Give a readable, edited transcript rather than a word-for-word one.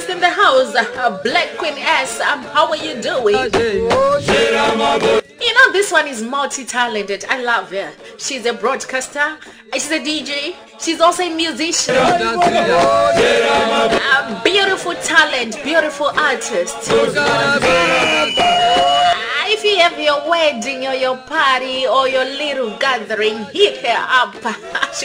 artist in the house, Black Queen S. How are you doing? You know, this one is multi-talented. I love her. She's a broadcaster, she's a DJ, she's also a musician. A beautiful talent, beautiful artist. If you have your wedding or your party or your little gathering, hit her up.